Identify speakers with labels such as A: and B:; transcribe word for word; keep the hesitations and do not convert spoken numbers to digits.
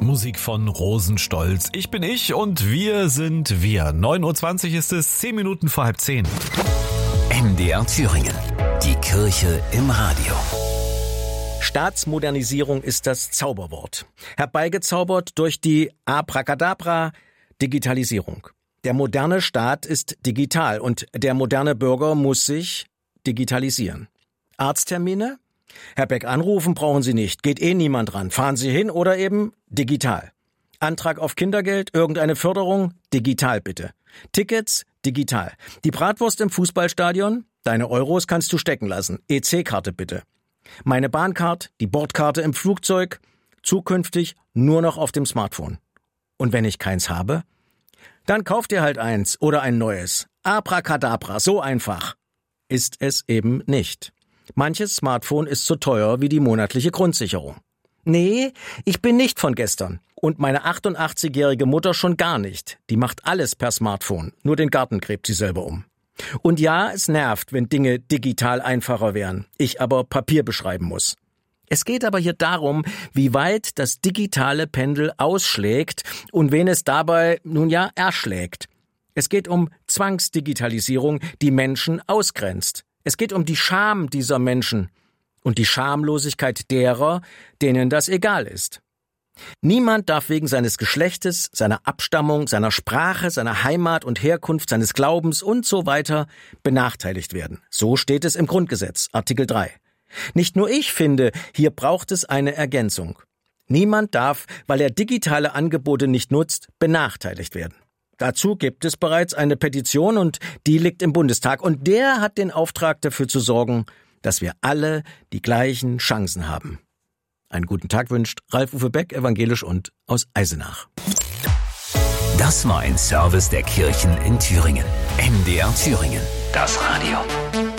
A: Musik von Rosenstolz. Ich bin ich und wir sind wir. neun Uhr zwanzig ist es, zehn Minuten vor halb zehn.
B: M D R Thüringen. Die Kirche im Radio.
C: Staatsmodernisierung ist das Zauberwort. Herbeigezaubert durch die Abracadabra Digitalisierung. Der moderne Staat ist digital und der moderne Bürger muss sich digitalisieren. Arzttermine? Herr Beck, anrufen brauchen Sie nicht, geht eh niemand ran. Fahren Sie hin oder eben digital. Antrag auf Kindergeld, irgendeine Förderung? Digital bitte. Tickets? Digital. Die Bratwurst im Fußballstadion? Deine Euros kannst du stecken lassen. E C-Karte bitte. Meine Bahncard, die Bordkarte im Flugzeug? Zukünftig nur noch auf dem Smartphone. Und wenn ich keins habe? Dann kauf dir halt eins oder ein neues. Abracadabra, so einfach. Ist es eben nicht. Manches Smartphone ist so teuer wie die monatliche Grundsicherung. Nee, ich bin nicht von gestern. Und meine achtundachtzigjährige Mutter schon gar nicht. Die macht alles per Smartphone. Nur den Garten gräbt sie selber um. Und ja, es nervt, wenn Dinge digital einfacher wären. Ich aber Papier beschreiben muss. Es geht aber hier darum, wie weit das digitale Pendel ausschlägt und wen es dabei, nun ja, erschlägt. Es geht um Zwangsdigitalisierung, die Menschen ausgrenzt. Es geht um die Scham dieser Menschen und die Schamlosigkeit derer, denen das egal ist. Niemand darf wegen seines Geschlechtes, seiner Abstammung, seiner Sprache, seiner Heimat und Herkunft, seines Glaubens und so weiter benachteiligt werden. So steht es im Grundgesetz, Artikel drei. Nicht nur ich finde, hier braucht es eine Ergänzung. Niemand darf, weil er digitale Angebote nicht nutzt, benachteiligt werden. Dazu gibt es bereits eine Petition und die liegt im Bundestag. Und der hat den Auftrag dafür zu sorgen, dass wir alle die gleichen Chancen haben. Einen guten Tag wünscht Ralf-Uwe Beck, evangelisch und aus Eisenach.
B: Das war ein Service der Kirchen in Thüringen. M D R Thüringen. Das Radio.